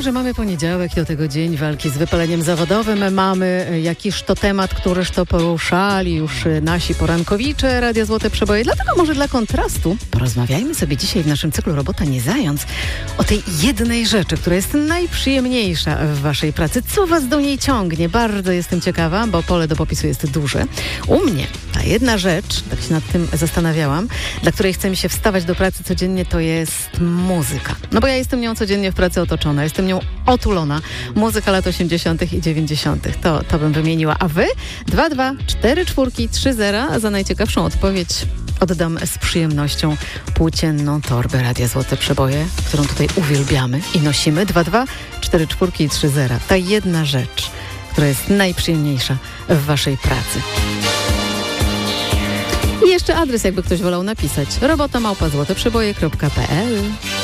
że mamy poniedziałek, do tego dzień walki z wypaleniem zawodowym. Mamy jakiś to temat, któryż to poruszali już nasi porankowicze Radia Złote Przeboje. Dlatego może dla kontrastu porozmawiajmy sobie dzisiaj w naszym cyklu Robota nie zając o tej jednej rzeczy, która jest najprzyjemniejsza w waszej pracy. Co was do niej ciągnie? Bardzo jestem ciekawa, bo pole do popisu jest duże. U mnie ta jedna rzecz, tak się nad tym zastanawiałam, dla której chce mi się wstawać do pracy codziennie, to jest muzyka. No bo ja jestem nią codziennie w pracy otoczona, jestem nią otulona. Muzyka lat 80. i 90. To bym wymieniła. A wy? 2244330 za najciekawszą odpowiedź oddam z przyjemnością płócienną torbę Radia Złote Przeboje, którą tutaj uwielbiamy i nosimy. 2244330. Ta jedna rzecz, która jest najprzyjemniejsza w waszej pracy. I jeszcze adres, jakby ktoś wolał napisać. robota@złoteprzeboje.pl